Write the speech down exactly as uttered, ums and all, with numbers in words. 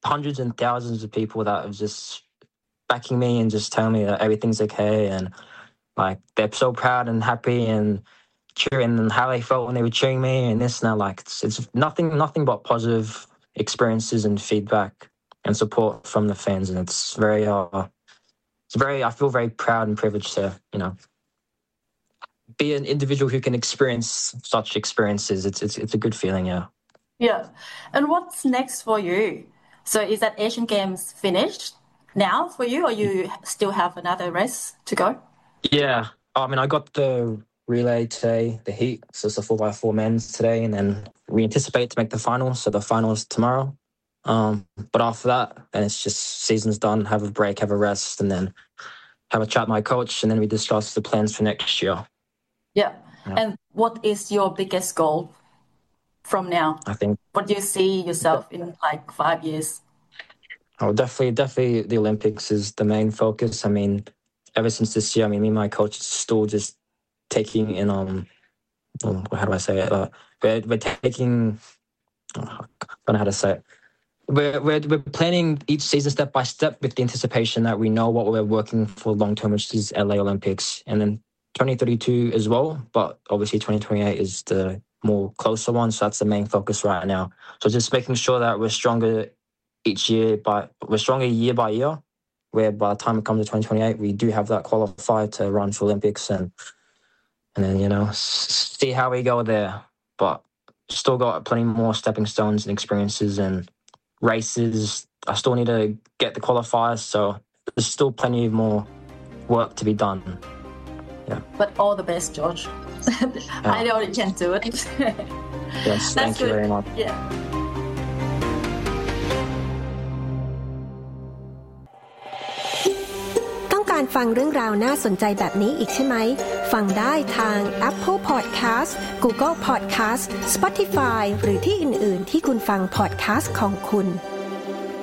hundreds and thousands of people that are just backing me and just telling me that everything's okay, and like they're so proud and happy and cheering, and how they felt when they were cheering me and this and that. Like it's, it's nothing, nothing but positive experiences and feedback and support from the fans, and it's very, uh, it's very. I feel very proud and privileged to, you know, be an individual who can experience such experiences. It's it's it's a good feeling, yeah. Yeah, and what's next for you? So is that Asian Games finished now for you, or you still have another race to go? Yeah, I mean, I got the relay today, the heat, so it's a four by four men's today, and then we anticipate to make the final. So the final is tomorrow. Um, but after that, then it's just season's done. Have a break, have a rest, and then have a chat with my coach, and then we discuss the plans for next year. Yeah. yeah. And what is your biggest goal from now? I think. What do you see yourself in like five years? Oh, definitely, definitely the Olympics is the main focus. I mean, ever since this year, I mean, me and my coach is still just taking in, um, how do I say it? Uh, we're, we're taking, oh, I don't know how to say it. We're, we're, we're planning each season step by step with the anticipation that we know what we're working for long term, which is L A Olympics. And then twenty thirty-two as well, but obviously twenty twenty-eight is the more closer one, so that's the main focus right now. So just making sure that we're stronger each year, by we're stronger year by year, where by the time it comes to twenty twenty-eight, we do have that qualified to run for Olympics, and and then, you know, see how we go there. But still got plenty more stepping stones and experiences and races. I still need to get the qualifiers, so there's still plenty more work to be done. Yeah. But all the best, George. Yeah. I know you can do it. Yes, thank you very much. Yeah. ต้องการฟังเรื่องราวน่าสนใจแบบนี้อีกใช่ไหมฟังได้ทาง Apple Podcast Google Podcast Spotify หรือที่อื่นๆที่คุณฟัง podcast ของคุณ